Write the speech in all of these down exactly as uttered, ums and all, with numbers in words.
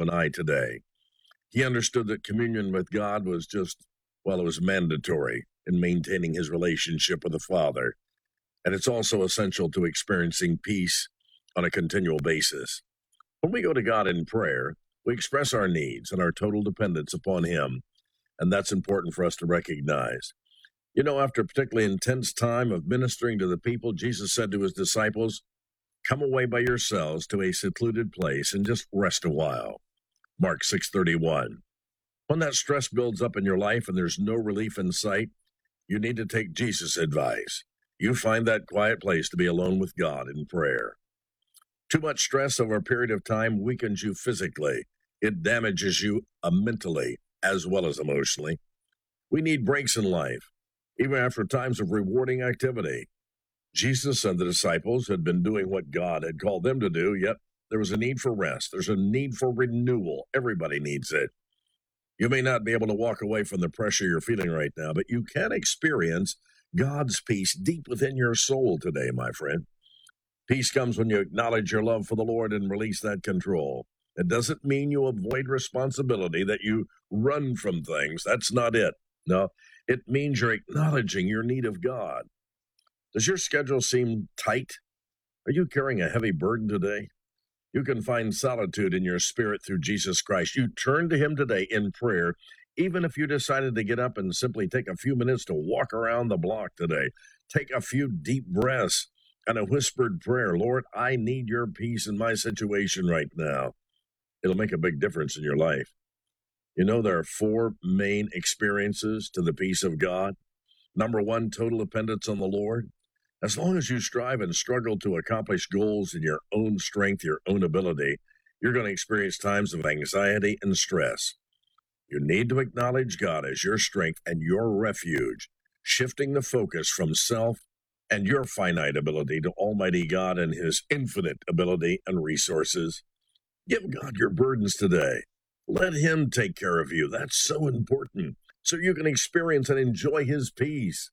and I today. He understood that communion with God was just, well, it was mandatory in maintaining his relationship with the Father. And it's also essential to experiencing peace on a continual basis. When we go to God in prayer, we express our needs and our total dependence upon him. And that's important for us to recognize. You know, after a particularly intense time of ministering to the people, Jesus said to his disciples, "Come away by yourselves to a secluded place and just rest a while." Mark six thirty-one. When that stress builds up in your life and there's no relief in sight, you need to take Jesus' advice. You find that quiet place to be alone with God in prayer. Too much stress over a period of time weakens you physically. It damages you uh, mentally as well as emotionally. We need breaks in life, even after times of rewarding activity. Jesus and the disciples had been doing what God had called them to do, yet there was a need for rest. There's a need for renewal. Everybody needs it. You may not be able to walk away from the pressure you're feeling right now, but you can experience God's peace deep within your soul today, my friend. Peace comes when you acknowledge your love for the Lord and release that control. It doesn't mean you avoid responsibility, that you run from things. That's not it. No, it means you're acknowledging your need of God. Does your schedule seem tight? Are you carrying a heavy burden today? You can find solitude in your spirit through Jesus Christ. You turn to him today in prayer, even if you decided to get up and simply take a few minutes to walk around the block today. Take a few deep breaths and a whispered prayer. Lord, I need your peace in my situation right now. It'll make a big difference in your life. You know, there are four main experiences to the peace of God. Number one, total dependence on the Lord. As long as you strive and struggle to accomplish goals in your own strength, your own ability, you're going to experience times of anxiety and stress. You need to acknowledge God as your strength and your refuge, shifting the focus from self and your finite ability to Almighty God and his infinite ability and resources. Give God your burdens today. Let him take care of you. That's so important, so you can experience and enjoy his peace.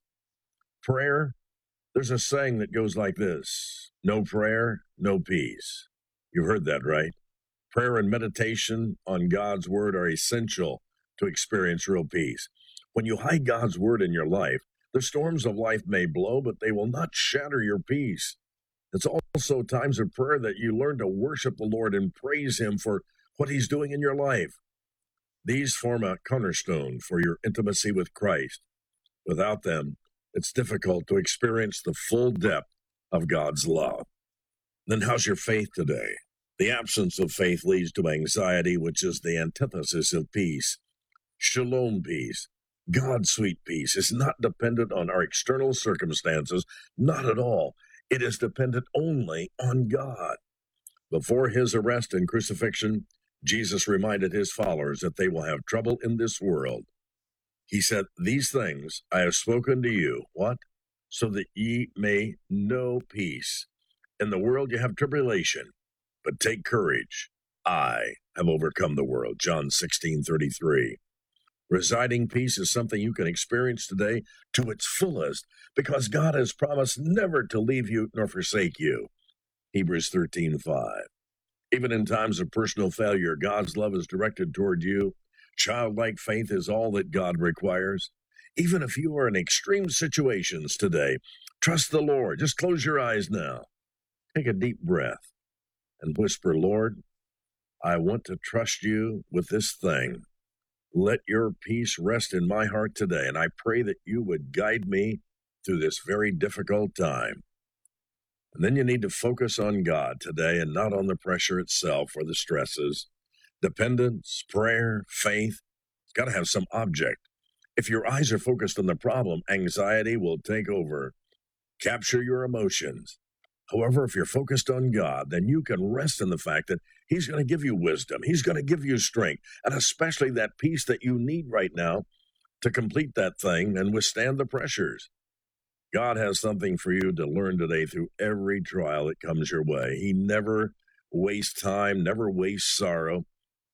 Prayer. There's a saying that goes like this: no prayer, no peace. You've heard that, right? Prayer and meditation on God's word are essential to experience real peace. When you hide God's word in your life, the storms of life may blow, but they will not shatter your peace. It's also times of prayer that you learn to worship the Lord and praise him for what he's doing in your life. These form a cornerstone for your intimacy with Christ. Without them, it's difficult to experience the full depth of God's love. Then how's your faith today? The absence of faith leads to anxiety, which is the antithesis of peace. Shalom peace, God's sweet peace, is not dependent on our external circumstances, not at all. It is dependent only on God. Before his arrest and crucifixion, Jesus reminded his followers that they will have trouble in this world. He said, "These things I have spoken to you," what? "So that ye may know peace. In the world you have tribulation, but take courage. I have overcome the world." John sixteen thirty-three. Residing peace is something you can experience today to its fullest, because God has promised never to leave you nor forsake you. Hebrews thirteen five. Even in times of personal failure, God's love is directed toward you. Childlike faith is all that God requires. Even if you are in extreme situations today, trust the Lord. Just close your eyes now. Take a deep breath and whisper, "Lord, I want to trust you with this thing. Let your peace rest in my heart today, and I pray that you would guide me through this very difficult time." And then you need to focus on God today and not on the pressure itself or the stresses. Dependence, prayer, faith, it's got to have some object. If your eyes are focused on the problem, anxiety will take over, capture your emotions. However, if you're focused on God, then you can rest in the fact that he's going to give you wisdom. He's going to give you strength, and especially that peace that you need right now to complete that thing and withstand the pressures. God has something for you to learn today through every trial that comes your way. He never wastes time, never wastes sorrow.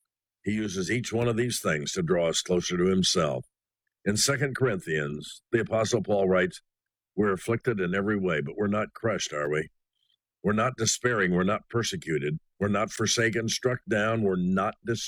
He uses each one of these things to draw us closer to himself. In Second Corinthians, the Apostle Paul writes, "We're afflicted in every way, but we're not crushed, are we? We're not despairing. We're not persecuted. We're not forsaken, struck down. We're not discouraged.